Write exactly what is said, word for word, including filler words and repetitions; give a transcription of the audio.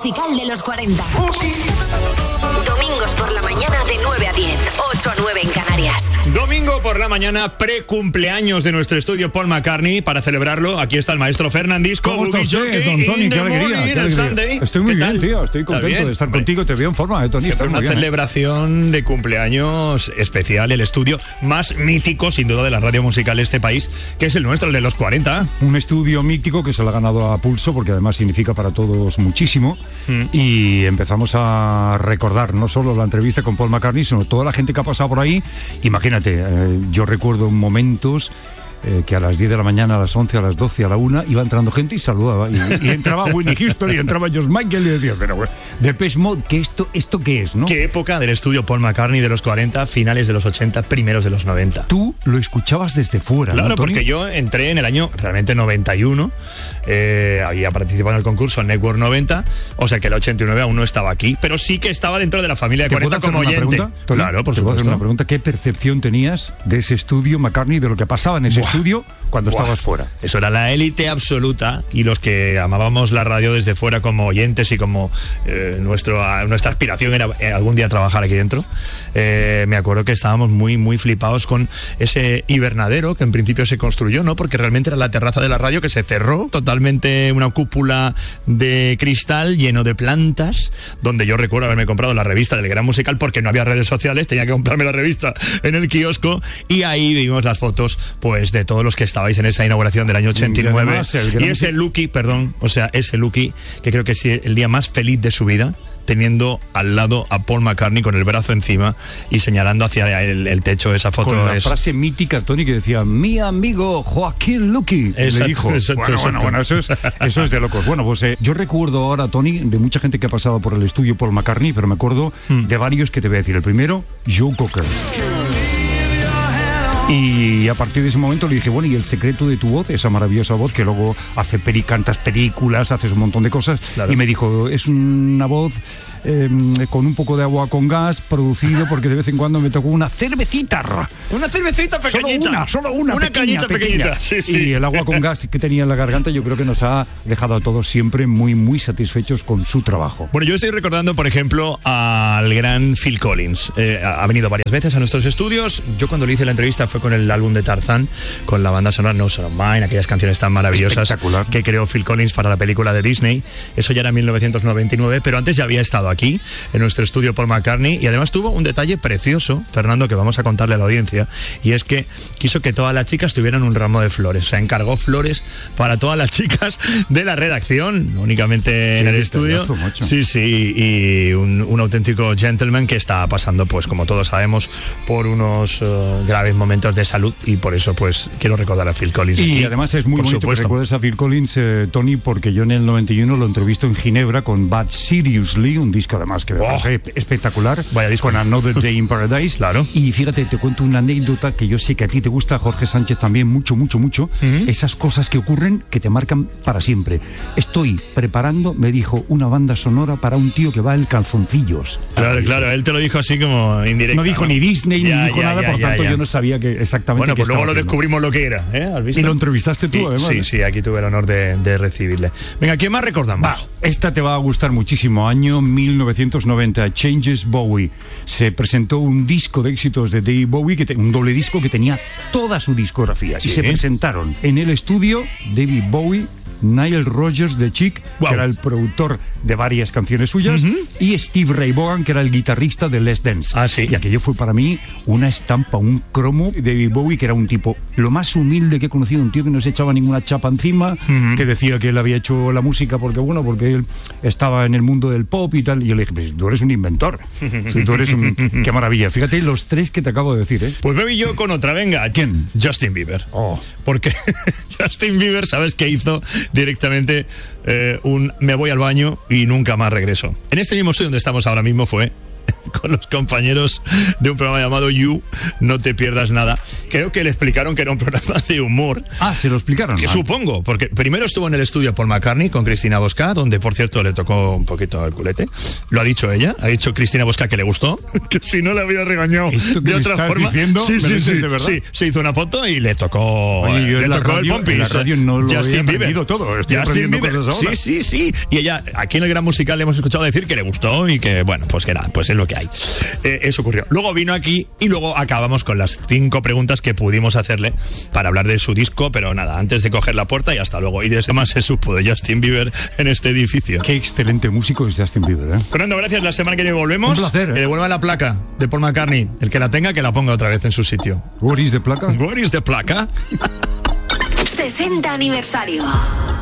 musical de los cuarenta. Domingos por la mañana de nueve a diez, ocho a nueve en Canarias. Domingo por la mañana, pre-cumpleaños de nuestro estudio Paul McCartney. Para celebrarlo, aquí está el maestro Fernandisco. ¿Cómo está usted, don Tony? Qué alegría, qué alegría. Estoy muy bien, tío. Estoy contento de estar contigo. Te veo en forma, ¿eh, Tony? Siempre una bien, celebración ¿eh? de cumpleaños especial. El estudio más mítico, sin duda, de la radio musical de este país, que es el nuestro, el de los cuarenta. Un estudio mítico que se lo ha ganado a pulso, porque además significa para todos muchísimo. Mm. Y empezamos a recordar no solo la entrevista con Paul McCartney, sino toda la gente que ha pasado por ahí. Imagínate, eh, yo recuerdo momentos eh, que a las diez de la mañana, a las once, a las doce, a la una iba entrando gente y saludaba, y, y entraba Whitney Houston y entraba George Michael y decía, pero bueno, Depeche Mode, ¿qué esto, esto qué es, no? ¿Qué época del estudio Paul McCartney de los cuarenta, finales de los ochenta, primeros de los noventa? Tú lo escuchabas desde fuera, claro, ¿no, Tony? Porque yo entré en el año realmente noventa y uno, eh, había participado en el concurso Network noventa, o sea que el ochenta y nueve aún no estaba aquí, pero sí que estaba dentro de la familia de cuarenta como oyente. Pregunta, Tony? Claro, por ¿Te supuesto. puedo hacer una pregunta? ¿Qué percepción tenías de ese estudio McCartney, de lo que pasaba en ese Buah. estudio cuando Buah. estabas fuera? Eso era la élite absoluta, y los que amábamos la radio desde fuera como oyentes y como eh, nuestro, nuestra aspiración era eh, algún día trabajar aquí dentro, eh, me acuerdo que estábamos muy muy flipados con ese hibernadero que en principio se construyó, ¿no? Porque realmente era la terraza de la radio que se cerró, totalmente una cúpula de cristal lleno de plantas, donde yo recuerdo haberme comprado la revista del Gran Musical porque no había redes sociales, tenía que comprarme la revista en el kiosco, y ahí vimos las fotos pues de todos los que estabais en esa inauguración del año ochenta y nueve, y, además, y ese Lucky, perdón, o sea, ese Lucky que creo que es el día más feliz de su vida, teniendo al lado a Paul McCartney con el brazo encima y señalando hacia el, el techo. Esa foto con la es... frase mítica, Tony, que decía, mi amigo Joaquín Luqui, le dijo. Exacto, bueno, exacto. bueno, bueno, eso es, eso es de locos. Bueno, pues eh, yo recuerdo ahora, Tony, de mucha gente que ha pasado por el estudio Paul McCartney, pero me acuerdo hmm. de varios que te voy a decir. El primero, Joe Cocker. Y a partir de ese momento le dije, bueno, ¿y el secreto de tu voz? Esa maravillosa voz que luego hace peri, cantas películas, haces un montón de cosas. Claro. Y me dijo, es una voz eh, con un poco de agua con gas, producido porque de vez en cuando me tocó una cervecita. Una cervecita pequeñita. Solo una, solo una. Una pequeña, cañita pequeñita. pequeña. Sí, sí. Y el agua con gas que tenía en la garganta yo creo que nos ha dejado a todos siempre muy, muy satisfechos con su trabajo. Bueno, yo estoy recordando, por ejemplo, al gran Phil Collins. Eh, ha venido varias veces a nuestros estudios. Yo cuando le hice la entrevista fue con el álbum de Tarzán, con la banda sonora No Son of Mine, aquellas canciones tan maravillosas que creó Phil Collins para la película de Disney. Eso ya era en mil novecientos noventa y nueve, pero antes ya había estado aquí, en nuestro estudio Paul McCartney, y además tuvo un detalle precioso, Fernando, que vamos a contarle a la audiencia, y es que quiso que todas las chicas tuvieran un ramo de flores. O sea, encargó flores para todas las chicas de la redacción, no únicamente en el estudio. Sí, sí, y un, un auténtico gentleman que está pasando, pues como todos sabemos, por unos uh, graves momentos de salud, y por eso pues quiero recordar a Phil Collins. Y aquí, además es muy bonito supuesto. que recuerdes a Phil Collins, eh, Tony, porque yo en el noventa y uno lo entrevisto en Ginebra con Bad Seriously, un disco además que me oh, parece espectacular. Vaya disco. Con Another Day in Paradise. Claro. Y fíjate, te cuento una anécdota que yo sé que a ti te gusta, Jorge Sánchez también, mucho, mucho, mucho. Uh-huh. Esas cosas que ocurren que te marcan para siempre. Estoy preparando, me dijo, una banda sonora para un tío que va en calzoncillos. Claro, ah, claro, él te lo dijo así como indirecto. No dijo ¿no? ni Disney, ya, ni dijo ya, nada, ya, por ya, tanto ya. yo no sabía que exactamente. Bueno, pues luego lo haciendo. descubrimos lo que era, ¿eh? ¿Has visto? Y lo entrevistaste tú, sí, además. Sí, sí, aquí tuve el honor de, de recibirle. Venga, ¿quién más recordamos? Va, esta te va a gustar muchísimo. Año mil novecientos noventa, Changes Bowie. Se presentó un disco de éxitos de David Bowie, que te, un doble disco que tenía toda su discografía. ¿Sí? Y se presentaron en el estudio David Bowie, Nile Rodgers de Chic, wow. que era el productor de varias canciones suyas, uh-huh. y Steve Ray Vaughan, que era el guitarrista de Let's Dance. Ah, sí. Y aquello fue para mí una estampa, un cromo de David Bowie, que era un tipo lo más humilde que he conocido, un tío que no se echaba ninguna chapa encima, uh-huh. que decía que él había hecho la música porque, bueno, porque él estaba en el mundo del pop y tal. Y yo le dije, pues tú eres un inventor. Si tú eres un... Qué maravilla. Fíjate los tres que te acabo de decir, ¿eh? Pues voy yo con otra, venga. ¿Quién? Justin Bieber. Oh. Porque Justin Bieber, ¿sabes qué hizo? Directamente eh, un me voy al baño y nunca más regreso. En este mismo estudio donde estamos ahora mismo fue con los compañeros de un programa llamado You, No Te Pierdas Nada. Creo que le explicaron que era un programa de humor. Ah, ¿se lo explicaron? Que ah. supongo, porque primero estuvo en el estudio Paul McCartney con Cristina Bosca, donde por cierto le tocó un poquito el culete. Lo ha dicho ella, ha dicho Cristina Bosca que le gustó, que si no le había regañado de otra forma. Diciendo, sí, sí, sí, de verdad? sí, se hizo una foto y le tocó, Oye, yo le en la tocó radio, el pompis. en la radio no lo Justin he Bieber. aprendido todo, estoy Justin aprendiendo Bieber. cosas ahora. Sí, sí, sí. Y ella, aquí en el Gran Musical le hemos escuchado decir que le gustó y que, bueno, pues que nada, pues es lo que hay. Eh, eso ocurrió. Luego vino aquí y luego acabamos con las cinco preguntas que pudimos hacerle para hablar de su disco, pero nada, antes de coger la puerta y hasta luego. Y de eso más se supo de Justin Bieber en este edificio. Qué excelente músico es Justin Bieber, ¿eh? Fernando, gracias. La semana que viene volvemos. Un placer, ¿eh? Que devuelva la placa de Paul McCartney. El que la tenga, que la ponga otra vez en su sitio. What is the placa? What is the placa? sesenta aniversario.